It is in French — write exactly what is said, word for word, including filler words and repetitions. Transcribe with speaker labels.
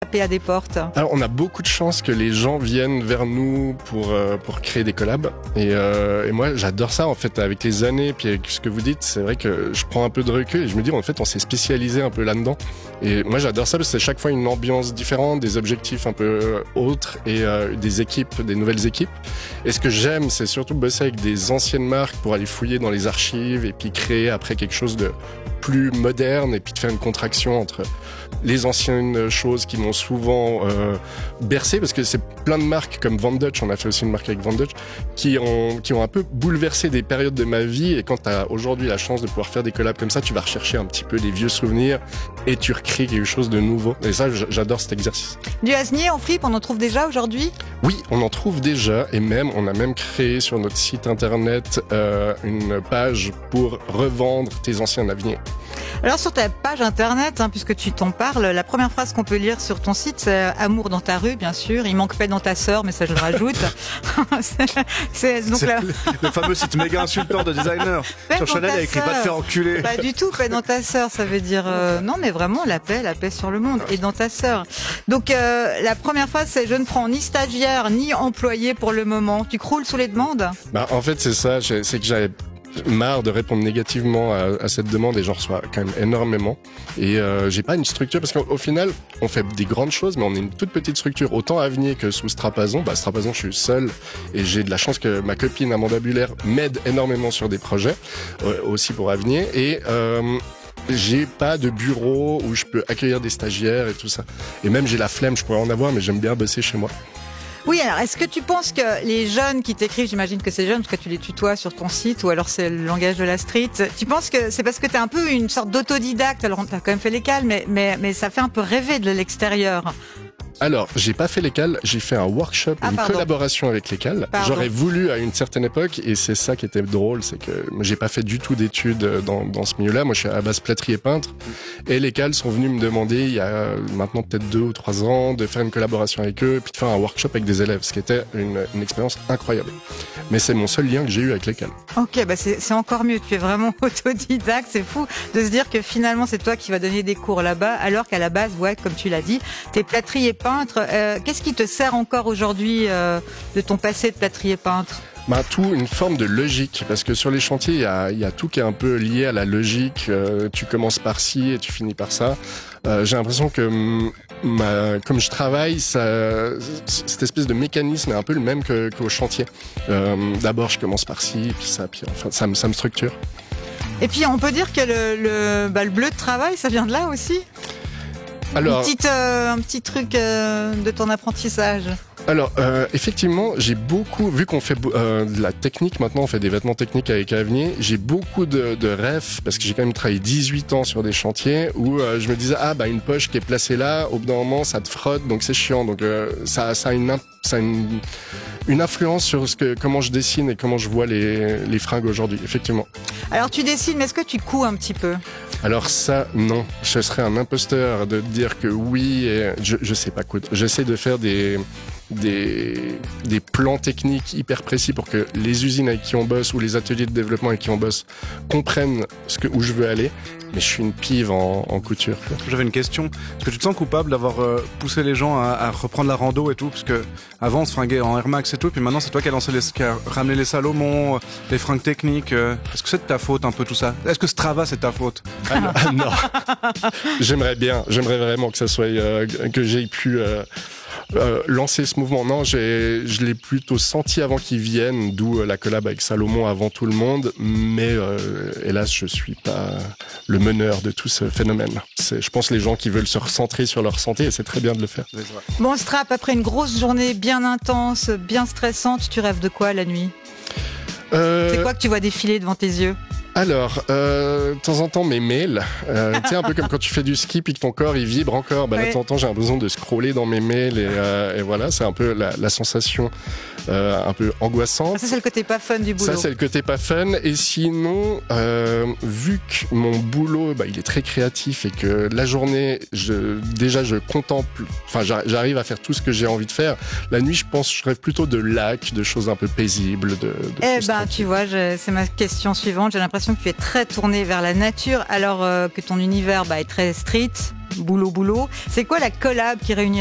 Speaker 1: taper à des portes?
Speaker 2: Alors, on a beaucoup de chance que les gens viennent vers nous pour euh, pour créer des collabs. Et, euh, et moi, j'adore ça en fait. Avec les années, puis avec ce que vous dites, c'est vrai que je prends un peu de recul et je me dis en fait, on s'est spécialisé un peu là-dedans. Et moi, j'adore ça parce que c'est chaque fois une ambiance différente, des objectifs un peu autres et euh, des équipes, des nouvelles équipes. Et ce que j'aime, c'est surtout bosser avec des anciennes marques pour aller fouiller dans les archives et puis créer après quelque chose de plus moderne et puis de faire une contraction entre les anciennes choses qui m'ont souvent euh, bercé, parce que c'est plein de marques comme Van Dutch, on a fait aussi une marque avec Van Dutch, qui ont, qui ont un peu bouleversé des périodes de ma vie. Et quand tu as aujourd'hui la chance de pouvoir faire des collabs comme ça, tu vas rechercher un petit peu les vieux souvenirs et tu recrées quelque chose de nouveau. Et ça, j'adore cet exercice.
Speaker 1: Du hasnier en fripe, on en trouve déjà aujourd'hui?
Speaker 2: Oui, on en trouve déjà, et même on a même créé sur notre site internet euh, une page pour revendre tes anciens haveniers.
Speaker 1: Alors sur ta page internet, hein, puisque tu t'en parles, la première phrase qu'on peut lire sur ton site, c'est « Amour dans ta rue », bien sûr. Il manque paix dans ta sœur, mais ça je le rajoute. c'est, c'est, donc
Speaker 3: c'est
Speaker 1: là...
Speaker 3: le, le fameux site méga insultant de designer.
Speaker 1: Paix
Speaker 3: Sur Chanel, il y a écrit « Va te faire enculer ».
Speaker 1: Pas du tout, paix dans ta sœur, ça veut dire euh, non, mais vraiment la paix, la paix sur le monde et dans ta sœur. Donc euh, la première phrase, c'est « Je ne prends ni stagiaire ni employé pour le moment ». Tu croules sous les demandes?
Speaker 2: Bah en fait c'est ça, c'est que j'avais marre de répondre négativement à, à cette demande et j'en reçois quand même énormément. Et euh, j'ai pas une structure parce qu'au final, on fait des grandes choses, mais on est une toute petite structure. Autant Avenir que sous Strapazon. Bah, Strapazon, je suis seul et j'ai de la chance que ma copine Amanda Buller m'aide énormément sur des projets, euh, aussi pour Avenir. Et euh, j'ai pas de bureau où je peux accueillir des stagiaires et tout ça. Et même j'ai la flemme, je pourrais en avoir, mais j'aime bien bosser chez moi.
Speaker 1: Oui, alors est-ce que tu penses que les jeunes qui t'écrivent, j'imagine que c'est jeune parce que tu les tutoies sur ton site ou alors c'est le langage de la street, tu penses que c'est parce que t'es un peu une sorte d'autodidacte, alors t'as quand même fait l'école, mais, mais, mais ça fait un peu rêver de l'extérieur?
Speaker 2: Alors, j'ai pas fait l'école, j'ai fait un workshop,
Speaker 1: ah,
Speaker 2: une
Speaker 1: pardon.
Speaker 2: collaboration avec l'école. J'aurais voulu à une certaine époque, et c'est ça qui était drôle, c'est que j'ai pas fait du tout d'études dans, dans ce milieu-là. Moi, je suis à la base plâtrier peintre, et l'école sont venus me demander, il y a maintenant peut-être deux ou trois ans, de faire une collaboration avec eux, puis de faire un workshop avec des élèves, ce qui était une, une expérience incroyable. Mais c'est mon seul lien que j'ai eu avec l'école.
Speaker 1: Ok, bah c'est, c'est encore mieux. Tu es vraiment autodidacte. C'est fou de se dire que finalement c'est toi qui vas donner des cours là-bas, alors qu'à la base, ouais, comme tu l'as dit, t'es plâtrier peintre. Euh, qu'est-ce qui te sert encore aujourd'hui euh, de ton passé de plâtrier peintre?
Speaker 2: Bah, tout, une forme de logique, parce que sur les chantiers, il y a, y a tout qui est un peu lié à la logique. Euh, tu commences par ci et tu finis par ça. Euh, j'ai l'impression que ma, comme je travaille, ça, cette espèce de mécanisme est un peu le même que, qu'au chantier. Euh, d'abord, je commence par ci, puis ça, puis enfin, ça, me, ça me structure.
Speaker 1: Et puis, on peut dire que le, le, bah, le bleu de travail, ça vient de là aussi? Alors, Une petite, euh, un petit truc euh, de ton apprentissage.
Speaker 2: Alors, euh, effectivement, j'ai beaucoup, vu qu'on fait euh, de la technique maintenant, on fait des vêtements techniques avec Avenir, j'ai beaucoup de, de rêves, parce que j'ai quand même travaillé dix-huit ans sur des chantiers, où euh, je me disais, ah bah une poche qui est placée là, au bout d'un moment, ça te frotte, donc c'est chiant. Donc euh, ça, ça a, une, ça a une, une influence sur ce que, comment je dessine et comment je vois les, les fringues aujourd'hui, effectivement.
Speaker 1: Alors tu dessines, mais est-ce que tu couds un petit peu?
Speaker 2: Alors ça, non. Je serais un imposteur de dire que oui, et je, je sais pas coudre. J'essaie de faire des... Des, des plans techniques hyper précis pour que les usines avec qui on bosse ou les ateliers de développement avec qui on bosse comprennent ce que, où je veux aller. Mais je suis une pive en, en couture.
Speaker 3: J'avais une question. Est-ce que tu te sens coupable d'avoir euh, poussé les gens à, à reprendre la rando et tout? Parce que avant on se fringuait en Air Max et tout, puis maintenant c'est toi qui as lancé les, qui a ramené les Salomon, euh, les fringues techniques. Euh, est-ce que c'est de ta faute un peu tout ça? Est-ce que Strava c'est ta faute?
Speaker 2: Ah non, ah non. J'aimerais bien, j'aimerais vraiment que ça soit euh, que j'ai pu. Euh, Euh, lancer ce mouvement. Non, j'ai, je l'ai plutôt senti avant qu'ils viennent, d'où euh, la collab avec Salomon avant tout le monde, mais euh, hélas, je suis pas le meneur de tout ce phénomène. C'est, je pense les gens qui veulent se recentrer sur leur santé, et c'est très bien de le faire.
Speaker 1: Bon, Strap, après une grosse journée bien intense, bien stressante, tu rêves de quoi la nuit? euh... C'est quoi que tu vois défiler devant tes yeux?
Speaker 2: Alors, euh, de temps en temps, mes mails, euh, tu sais, un peu comme quand tu fais du ski puis que ton corps, il vibre encore, bah, oui. Là, de temps en temps, j'ai besoin de scroller dans mes mails et, euh, et voilà, c'est un peu la, la sensation euh, un peu angoissante.
Speaker 1: Ça, c'est le côté pas fun du boulot.
Speaker 2: Ça, c'est le côté pas fun. Et sinon, euh, vu que mon boulot, bah, il est très créatif et que la journée, je, déjà, je contemple, enfin, j'arrive à faire tout ce que j'ai envie de faire. La nuit, je pense, je rêve plutôt de lacs, de choses un peu paisibles, de, de
Speaker 1: Eh ben, tu vois, je, c'est ma question suivante. J'ai l'impression que tu es très tourné vers la nature, alors euh, que ton univers bah, est très street, boulot, boulot. C'est quoi la collab qui réunit